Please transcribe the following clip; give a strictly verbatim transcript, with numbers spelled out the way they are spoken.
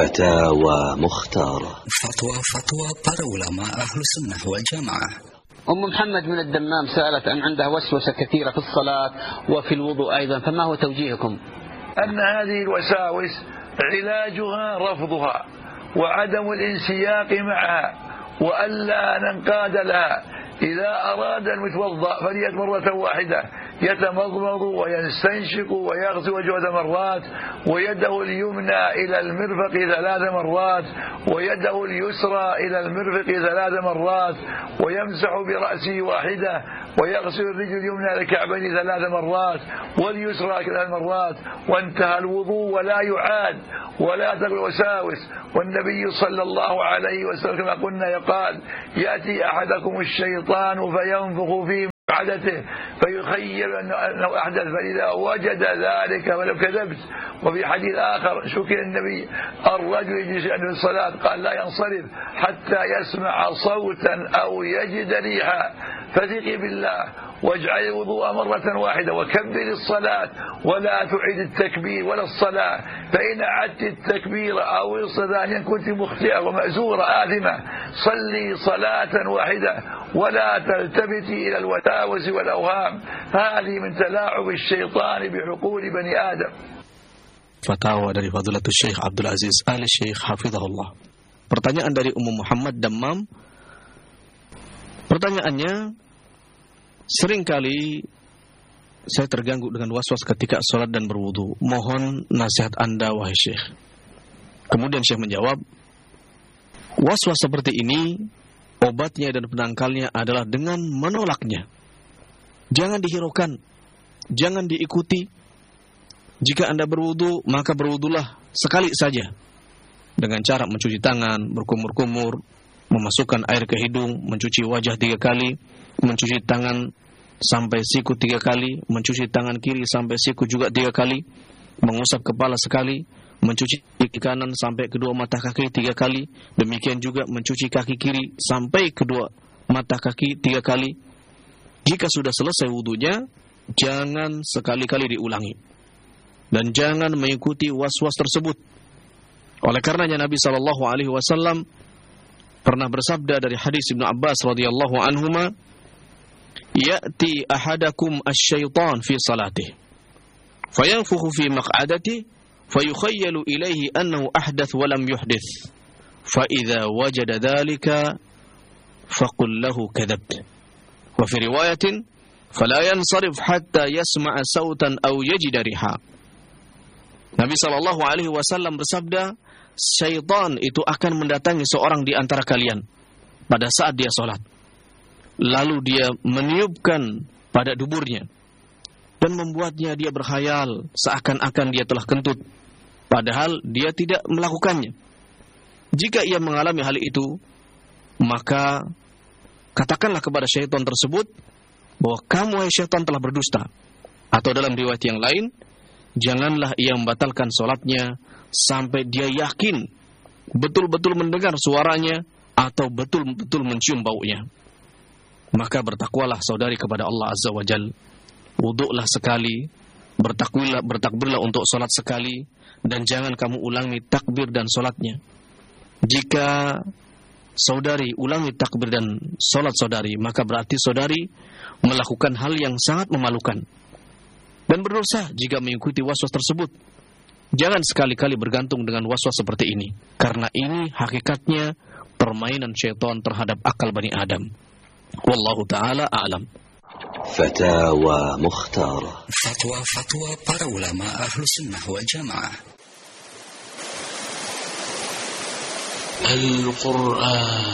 فتاوى مختارة. فتوى فتوى para ulama ahlu sunnah wal jamaah. أم محمد من الدمام سألت أن عندها وسوسة كثيرة في الصلاة وفي الوضوء أيضا، فما هو توجيهكم؟ أن هذه الوساوس علاجها رفضها وعدم الانسياق معها وألا ننقاد لها. إذا أراد أن يتوضأ فليت مرة واحدة، يتمضمض ويستنشق ويغسل وجهه مرات، ويده اليمنى إلى المرفق ثلاث مرات، ويده اليسرى إلى المرفق ثلاث مرات، ويمسح برأسه واحدة، ويغسل الرجل اليمنى إلى الكعبين ثلاث مرات واليسرى ثلاث مرات، وانتهى الوضوء ولا يعاد ولا تقل وساوس. والنبي صلى الله عليه وسلم كما قلنا يقال: يأتي أحدكم الشيطان فينفخ في مقعدته فيخيل أنه أحدث، فإذا وجد ذلك ولو كذبت. وفي حديث آخر شكر النبي: الرجل يجلس عند الصلاة قال لا ينصرف حتى يسمع صوتا أو يجد ريحا. فثقي بالله واجعل الوضوء مرة واحدة وكبر الصلاة ولا تعيد التكبير ولا الصلاة، فإن أعدت التكبير أو الصلاة كنت مخطئة ومأزورة آثمة. صلي صلاة واحدة ولا تلتفتي إلى الوساوس والأوهام، هذه من تلاعب الشيطان بعقول بني آدم. Fatwa dari Fadilatul Syekh Abdul Aziz Al Syekh Hafizahullah. Pertanyaan dari Ummu Muhammad Dammam. Pertanyaannya, seringkali saya terganggu dengan waswas ketika sholat dan berwudu. Mohon nasihat Anda wahai Syekh. Kemudian Syekh menjawab, waswas seperti ini obatnya dan penangkalnya adalah dengan menolaknya. Jangan dihiraukan, jangan diikuti. Jika Anda berwudu, maka berwudulah sekali saja dengan cara mencuci tangan, berkumur-kumur, memasukkan air ke hidung, mencuci wajah tiga kali, mencuci tangan sampai siku tiga kali, mencuci tangan kiri sampai siku juga tiga kali, mengusap kepala sekali, mencuci kaki kanan sampai kedua mata kaki tiga kali, demikian juga mencuci kaki kiri sampai kedua mata kaki tiga kali. Jika sudah selesai wudunya, jangan sekali-kali diulangi dan jangan mengikuti was-was tersebut. Oleh karenanya Nabi sallallahu alaihi wasallam pernah bersabda dari hadis Ibnu Abbas radhiyallahu anhuma, ya'ti ahadakum asy-syaitan fi salatihi fayanfukhu fi maq'adatihi fayukhayyalu ilayhi annahu ahdath wa lam yuhdith fa idza wajada dhalika faqul lahu kadhabta wa fi riwayatin fala yansarif hatta yasma'a sautan aw yajida riha. Nabi sallallahu alaihi wasallam bersabda, syaitan itu akan mendatangi seorang di antara kalian pada saat dia sholat. Lalu dia meniupkan pada duburnya dan membuatnya dia berkhayal seakan-akan dia telah kentut, padahal dia tidak melakukannya. Jika ia mengalami hal itu, maka katakanlah kepada syaitan tersebut bahwa kamu, hai syaitan, telah berdusta. Atau dalam riwayat yang lain, janganlah ia membatalkan sholatnya sampai dia yakin betul-betul mendengar suaranya atau betul-betul mencium baunya. Maka bertakwalah saudari kepada Allah Azza wa Jal. Wuduklah sekali, bertakbirlah, bertakbirlah untuk sholat sekali, dan jangan kamu ulangi takbir dan sholatnya. Jika saudari ulangi takbir dan sholat saudari, maka berarti saudari melakukan hal yang sangat memalukan dan berdosa jika mengikuti waswas tersebut. Jangan sekali-kali bergantung dengan waswas seperti ini, karena ini hakikatnya permainan syaitan terhadap akal Bani Adam. Wallahu ta'ala a'lam. Fatawa Mukhtara. Fatwa-fatwa para ulama ahlu sunnah wal jamaah. Al-Quran